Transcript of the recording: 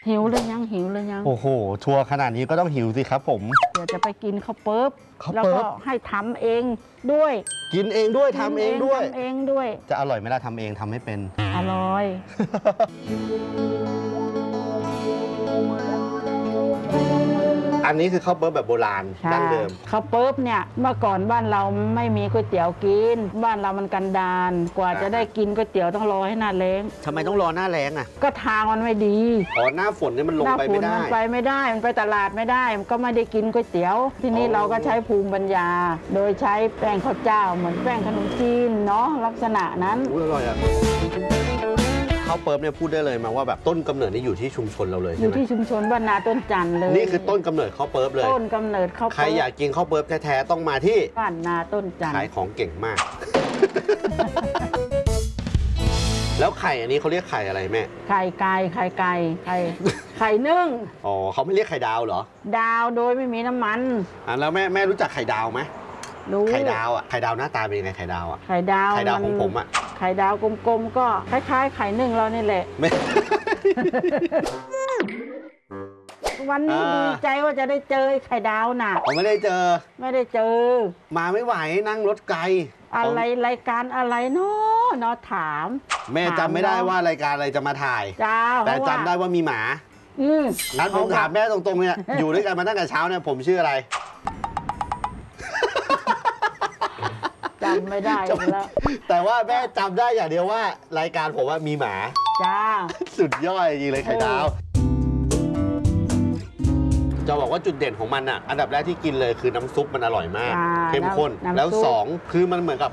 หิวเลยยังหิวเลยยังโอ้โหทัวร์ขนาดนี้ก็ต้องหิวสิครับผมเดี๋ยวจะไปกินข้าวเปิ๊บข้าวแล้วเปิ๊บก็ให้ทำเองด้วยกินเองด้วยทำเองด้วยทำเองด้วยจะอร่อยไหมล่ะทำเองทำให้เป็นอร่อยอันนี้คือข้าวเปิ๊บแบบโบราณดั้งเดิมข้าวเปิ๊บเนี่ยเมื่อก่อนบ้านเราไม่มีก๋วยเตี๋ยวกิน บ้านเรามันกันดารกว่าจะได้กินก๋วยเตี๋ยวต้องรอให้หน้าแล้งทำไมต้องรอหน้าแล้งอ่ะก็ทางมันไม่ดีอ๋อหน้าฝนเนี่ยมันลงหน้าไปฝไม่นได้มันไปไม่ได้ มันไปตลาดไม่ได้ มันก็ไม่ได้กินก๋วยเตี๋ยว ทีนี้อ๋อเราก็ใช้ภูมิปัญญา โดยใช้แป้งข้าวเจ้าเหมือนแป้งขนมจีนเนาะลักษณะนั้นอุ๊ยอร่อยอ่ะข้าวเปิ๊บเนี่ยพูดได้เลยมาว่าแบบต้นกำเนิดนี่อยู่ที่ชุมชนเราเลยอใช่ยู่ไหมที่ชุมชนบ้านนาต้นจันทร์เลยนี่คือต้นกำเนิดข้าวเปิ๊บเลยต้นกำเนิดข้าวใครเปิ๊บอยากกินข้าวเปิ๊บแท้ๆต้องมาที่บ้านนาต้นจันทขายร์ของเก่งมาก แล้วไข่อันนี้เขาเรียกไข่อะไรแม่ไข่ไก่ไข่ไก่ไข่นึ่งอ๋อเขาไม่เรียกไข่ดาวเหรอดาวโดยไม่มีน้ำมันแล้วแม่รู้จักไข่ดาวไหมรู้ไข่ดาวอ่ะไข่ดาวหน้าตาเป็นยังไงไข่ดาวอ่ะไข่ดาวไข่ดาวของผมอ่ะไข่ดาวกลมๆก็คล้ายๆไข่นึ่งเรานี่แหละไม่วันนี้อ่าดีใจว่าจะได้เจอไข่ดาวน่ะผมไม่ได้เจอไม่ได้เจอมาไม่ไหวนั่งรถไกลอะไรรายการอะไรเนาะถามแม่จำไม่ได้ว่ารายการอะไรจะมาถ่ายจ้าแต่จำได้ว่ามีหมาอืมงั้นผมถามแม่ตรงๆเนี่ย อยู่ด้วยกันมาตั้งแต่เช้าเนี่ยผมชื่ออะไรจำไม่ได้แล้วแต่ว่าแม่จำได้อย่างเดียวว่ารายการผมว่ามีหมาจ้าสุดยอดจริงเลยไข่ดาว จะบอกว่าจุดเด่นของมันอ่ะ อันดับแรกที่กินเลยคือน้ำซุปมันอร่อยมากจ้าเข้มข้นน้ำซุปแล้วสองคือมันเหมือนกับ